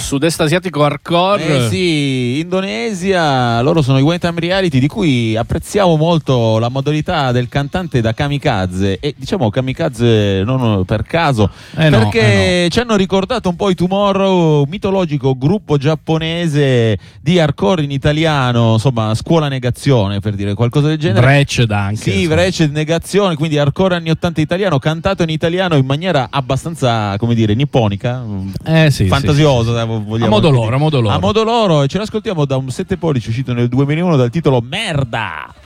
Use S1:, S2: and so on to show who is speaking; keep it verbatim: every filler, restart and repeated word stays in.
S1: sud-est asiatico hardcore.
S2: Eh sì, Indonesia, loro sono i One Time Reality, di cui apprezziamo molto la modalità del cantante da kamikaze, e diciamo kamikaze non per caso,
S1: Eh no,
S2: perché
S1: eh no.
S2: ci hanno ricordato un po' i Tomorrow, mitologico gruppo giapponese di hardcore in italiano, insomma scuola negazione, per dire qualcosa del genere.
S1: Wretched anche.
S2: Sì, Wretched negazione, quindi hardcore anni ottanta italiano, cantato in italiano in maniera abbastanza, come dire, nipponica,
S1: Eh sì,
S2: fantasiosa,
S1: sì, sì.
S2: vogliamo
S1: A modo
S2: dire.
S1: loro, a modo loro.
S2: A modo loro, e ce l'ascoltiamo da un sette pollici uscito nel duemilauno dal titolo Merda.